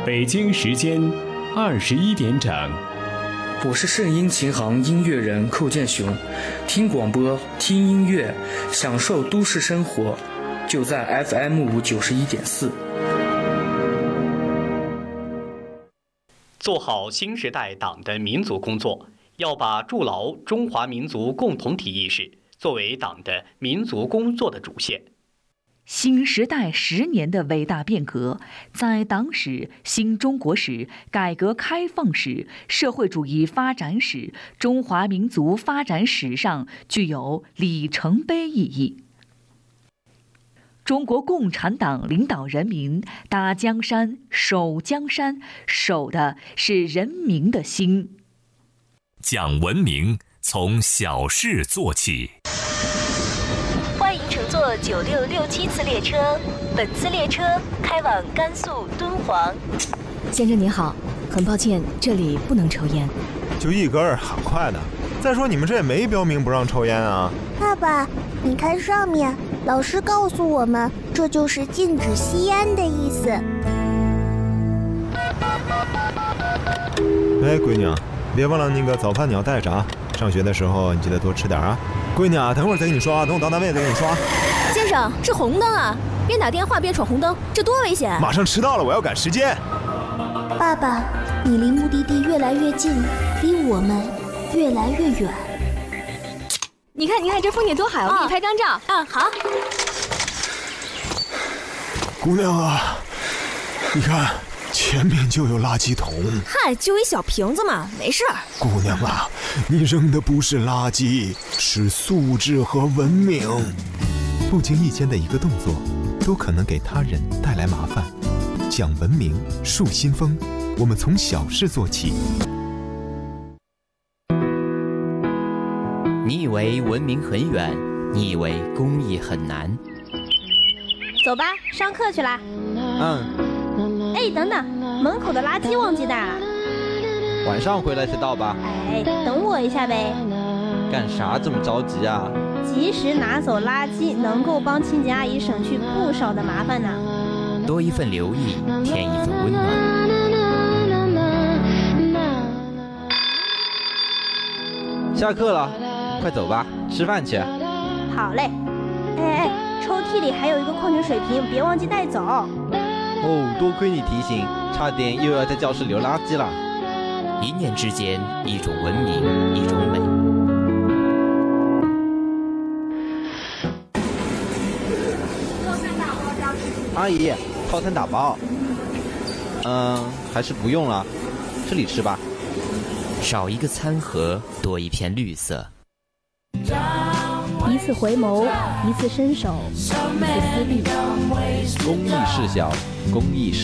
北京时间21点整。 我是圣音琴行音乐人寇建雄，听广播，听音乐，享受都市生活，就在 FM91.4。 做好新时代党的民族工作，要把筑牢中华民族共同体意识作为党的民族工作的主线。 新时代10年的伟大变革，在党史、新中国史、改革开放史、社会主义发展史、中华民族发展史上具有里程碑意义。中国共产党领导人民打江山、守江山，守的是人民的心。 讲文明，从小事做起。 欢迎乘坐9667次列车，本次列车开往甘肃敦煌。 先生您好，很抱歉，这里不能抽烟。 就一根儿，很快的。再说你们这也没标明不让抽烟啊。 爸爸，你看上面，老师告诉我们，这就是禁止吸烟的意思。 哎，闺女，别忘了那个早饭你要带着啊。上学的时候你记得多吃点啊。闺女啊，等会儿再给你刷，等我到单位再给你刷。 先生，是红灯啊，边打电话边闯红灯，这多危险！ 马上迟到了，我要赶时间。 爸爸，你离目的地越来越近，离我们越来越远。 你看这风景多好，我给你拍张照。好。 姑娘啊，你看前面就有垃圾桶。 嗨，就一小瓶子嘛，没事。 姑娘啊，你扔的不是垃圾，是素质和文明。不经意间的一个动作，都可能给他人带来麻烦。讲文明，树新风，我们从小事做起。 你以为文明很远，你以为公益很难。 走吧，上课去啦。哎，等等，门口的垃圾忘记带了。 晚上回来才倒吧。 哎，等我一下呗。 干啥这么着急啊？ 及时拿走垃圾，能够帮清洁阿姨省去不少的麻烦呢。 多一份留意，添一份温暖。 下课了，快走吧，吃饭去。 好嘞。哎，抽屉里还有一个矿泉水瓶，别忘记带走。 哦，多亏你提醒，差点又要在教室留垃圾了。 一念之间，一种文明，一种美。 阿姨，套餐打包。还是不用了，这里吃吧。 少一个餐盒，多一片绿色。 一次回眸，一次伸手，一次私密。 公益事小，公益事